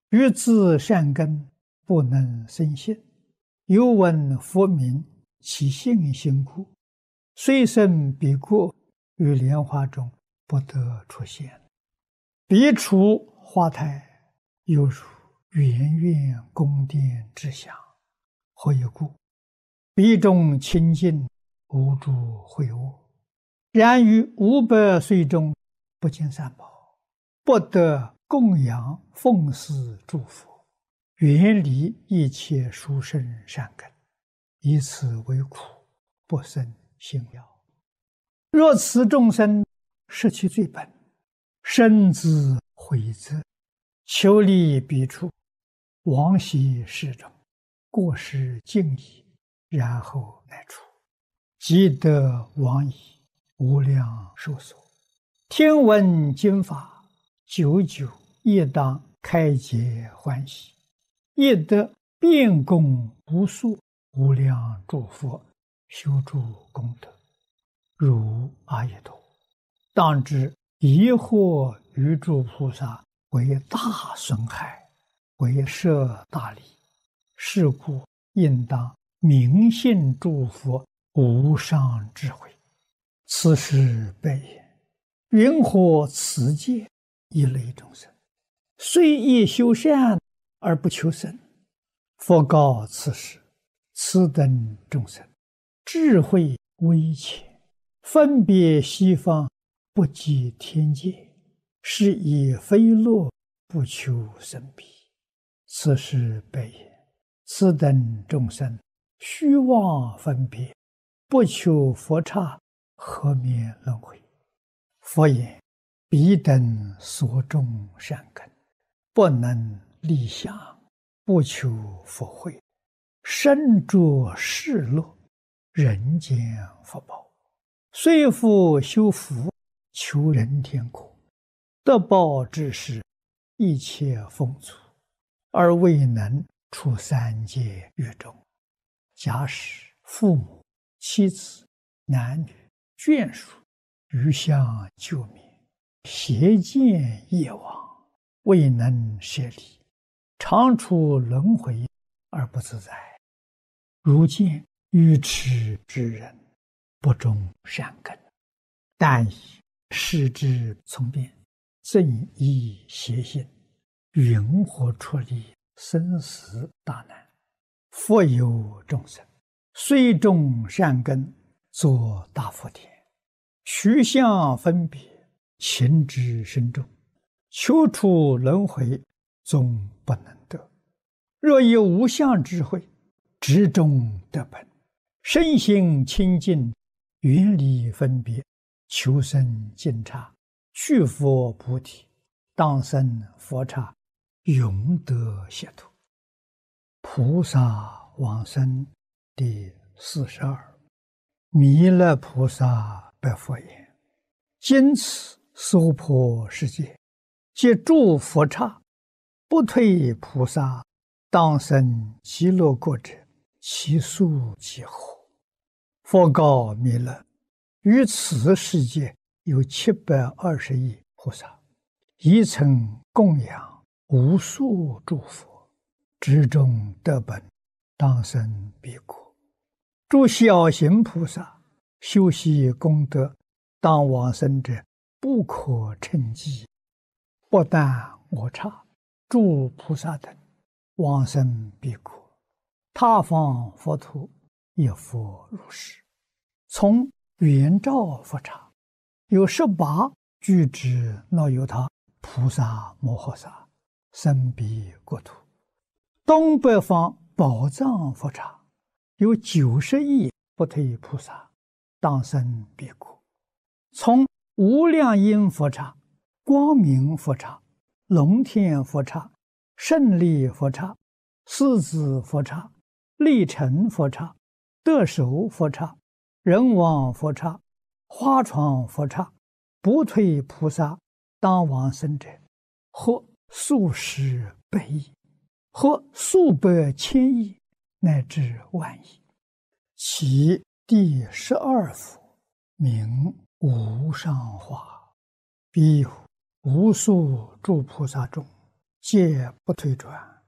欲自善根，不能生信。又闻佛名，其信心故，虽生彼国，于莲花中不得出现。彼处花台，犹如圆圆宫殿之祥。何以故？彼中清净，无诸秽恶。然于500岁中，不见三宝，不得供养奉祀诸佛，远离一切殊胜善根，以此为苦，不生信要。若此众生失其最本，深自悔责，求离彼处，往昔世中，过失尽已，然后乃出，即得往矣，无量寿所。听闻经法，久久亦当开解欢喜，亦得遍供无数无量诸佛修诸功德，如阿逸多。当知疑惑于诸菩萨为大损害，为摄大利，是故应当明信诸佛无上智慧。此时备言，云何此界一类众生，虽亦修善而不求生。佛告此时，此等众生智慧微浅，分别西方，不及天界，是以非乐，不求生彼。此时备言，此等众生虚妄分别，不求佛刹，何免轮回？佛言，彼等所种善根，不能立想，不求佛慧，身着世乐，人间福报，虽复修福，求人天国，得报之时，一切丰足，而未能出三界狱中。假使父母、妻子、男女、眷属余相救灭，邪见业往，未能舍离，常处轮回而不自在。如见愚痴之人，不种善根，但以世之从变，正依邪心，云何出离生死大难？复有众生，虽种善根，作大福田，取相分别，情之深重，求出轮回，终不能得。若有无相智慧，执中得本，身心清净，远离分别，求生净刹，去佛菩提，当生佛刹，永得解脱。菩萨往生第42。弥勒菩萨白佛言：今此娑婆世界，皆诸佛刹，不退菩萨，当生极乐国者，其数几何？佛告弥勒：于此世界有720亿菩萨，一曾供养无数诸佛，执中得本，当生彼国。诸小行菩萨修习功德，当往生者不可称计。不但我刹，诸菩萨等往生彼国，他方佛土也复如是。从圆照佛刹，有18具之那由他菩萨摩诃萨生彼国土。东北方宝藏佛刹，有90亿不退菩萨，当生彼国。从无量音佛刹、光明佛刹、龙天佛刹、胜利佛刹、狮子佛刹、力成佛刹、得手佛刹、人王佛刹、花床佛刹，不退菩萨当往生者，或数十百亿，或数百千亿，乃至万亿。其第12佛名无上化，彼有无数诸菩萨中， 戒不退转。